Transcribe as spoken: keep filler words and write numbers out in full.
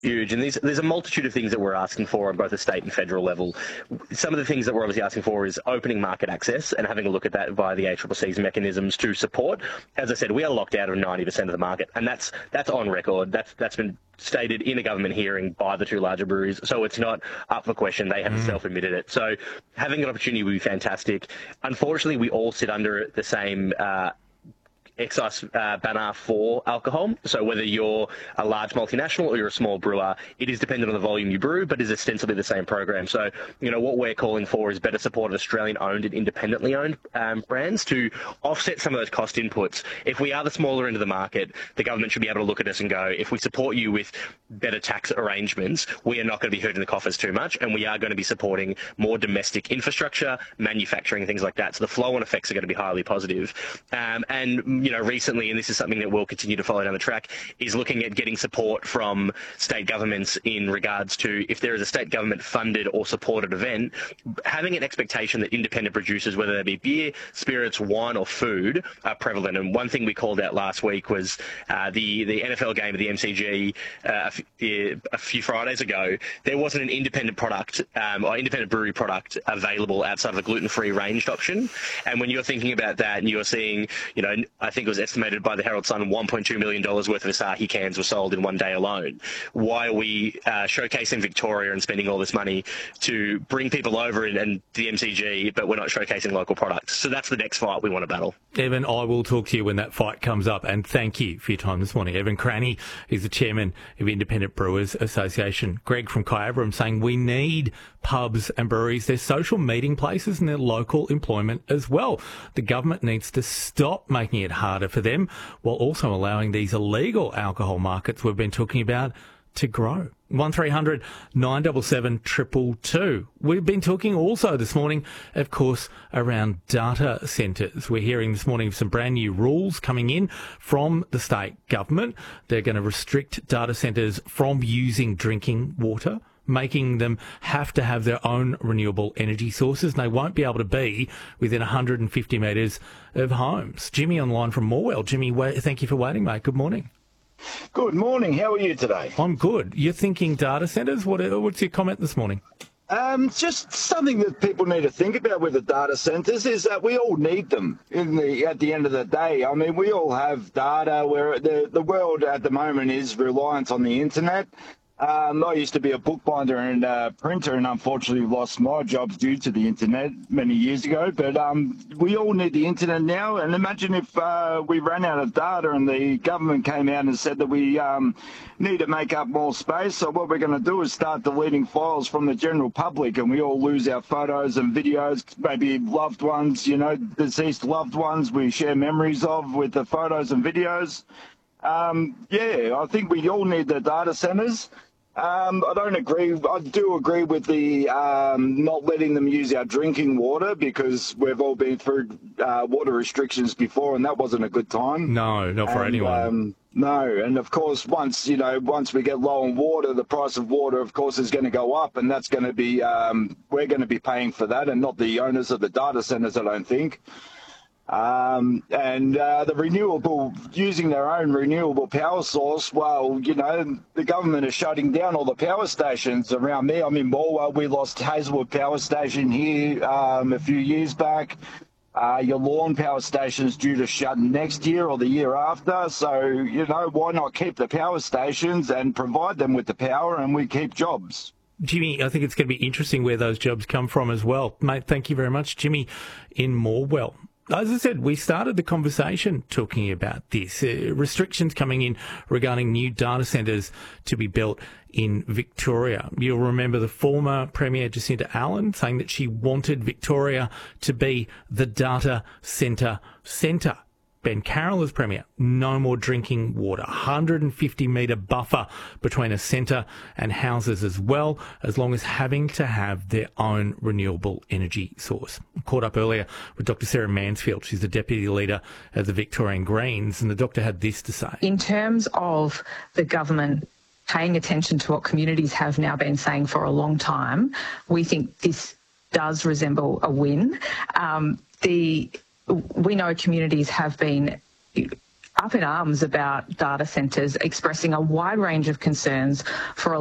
Huge, and there's, there's a multitude of things that we're asking for on both the state and federal level. Some of the things that we're obviously asking for is opening market access and having a look at that via the A C C C's mechanisms to support. As I said, we are locked out of ninety percent of the market, and that's that's on record. That's that's been stated in a government hearing by the two larger breweries, so it's not up for question. They have mm. self-admitted it. So having an opportunity would be fantastic. Unfortunately, we all sit under the same uh, excise uh, banner for alcohol. So whether you're a large multinational or you're a small brewer, it is dependent on the volume you brew, but is ostensibly the same program. So, you know, what we're calling for is better support of Australian-owned and independently owned um, brands to offset some of those cost inputs. If we are the smaller end of the market, the government should be able to look at us and go, if we support you with better tax arrangements, we are not going to be hurting the coffers too much, and we are going to be supporting more domestic infrastructure, manufacturing, things like that. So the flow-on effects are going to be highly positive. Um, and, you know, recently, and this is something that we'll continue to follow down the track, is looking at getting support from state governments in regards to if there is a state government funded or supported event, having an expectation that independent producers, whether they be beer, spirits, wine or food, are prevalent. And one thing we called out last week was uh, the, the N F L game at the M C G uh, a, f- a few Fridays ago. There wasn't an independent product um, or independent brewery product available outside of a gluten-free ranged option. And when you're thinking about that and you're seeing, you know, I think it was estimated by the Herald Sun one point two million dollars worth of Asahi cans were sold in one day alone. Why are we uh, showcasing Victoria and spending all this money to bring people over and, and the M C G, but we're not showcasing local products? So that's the next fight we want to battle. Evan, I will talk to you when that fight comes up, and thank you for your time this morning. Evan Cranny is the chairman of Independent Brewers Association. Greg from Kyabram saying we need pubs and breweries. They're social meeting places and they're local employment as well. The government needs to stop making it harder for them while also allowing these illegal alcohol markets we've been talking about to grow. one three hundred nine seven seven two two two. We've been talking also this morning, of course, around data centres. We're hearing this morning of some brand new rules coming in from the state government. They're going to restrict data centres from using drinking water, making them have to have their own renewable energy sources, and they won't be able to be within one hundred fifty metres of homes. Jimmy online from Morwell. Jimmy, thank you for waiting, mate. Good morning. Good morning. How are you today? I'm good. You're thinking data centres? What, what's your comment this morning? Um, just something that people need to think about with the data centres is that we all need them in the, at the end of the day. I mean, we all have data where the, the world at the moment is reliant on the internet. Um, I used to be a bookbinder and a printer, and unfortunately lost my jobs due to the internet many years ago. But um, we all need the internet now. And imagine if uh, we ran out of data and the government came out and said that we um, need to make up more space. So what we're going to do is start deleting files from the general public, and we all lose our photos and videos, maybe loved ones, you know, deceased loved ones we share memories of with the photos and videos. Um, yeah, I think we all need the data centres. Um, I don't agree. I do agree with the um, not letting them use our drinking water, because we've all been through uh, water restrictions before, and that wasn't a good time. No, not for and, anyone. Um, no, and of course, once you know, once we get low on water, the price of water, of course, is going to go up, and that's going to be um, we're going to be paying for that, and not the owners of the data centres, I don't think. Um, and uh, the renewable, using their own renewable power source, well, you know, the government is shutting down all the power stations around me. I'm in Morwell. We lost Hazelwood Power Station here um, a few years back. Uh, your Lawn Power Station's due to shut next year or the year after. So, you know, why not keep the power stations and provide them with the power, and we keep jobs? Jimmy, I think it's going to be interesting where those jobs come from as well. Mate, thank you very much. Jimmy in Morwell. As I said, we started the conversation talking about this. Uh, restrictions coming in regarding new data centres to be built in Victoria. You'll remember the former Premier Jacinta Allen saying that she wanted Victoria to be the data centre centre. Ben Carroll as Premier, no more drinking water, one hundred fifty metre buffer between a centre and houses as well, as long as having to have their own renewable energy source. Caught up earlier with Doctor Sarah Mansfield. She's the Deputy Leader of the Victorian Greens, and the doctor had this to say. In terms of the government paying attention to what communities have now been saying for a long time, we think this does resemble a win. Um, the We know communities have been up in arms about data centres, expressing a wide range of concerns for a